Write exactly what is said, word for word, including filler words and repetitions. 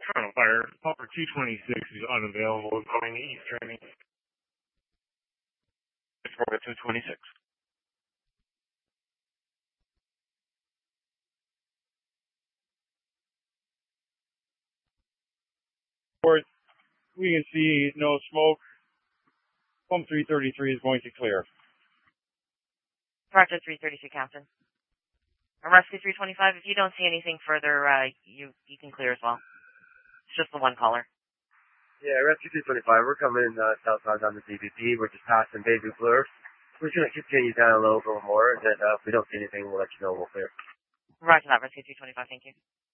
Toronto Fire, Pumper two twenty-six is unavailable. Calling the East Training. Pumper two twenty-six. Fourth, we can see no smoke. Pump three thirty-three is going to clear. Project three thirty-three, Captain. And Rescue three twenty-five, if you don't see anything further, uh, you you can clear as well. It's just the one caller. Yeah, Rescue three twenty-five, we're coming uh, southbound on the D B P. We're just passing Baby Blur. We're just going to continue down a little bit more, and then uh, if we don't see anything, we'll let you know we'll clear. Roger that, Rescue three twenty-five, thank you.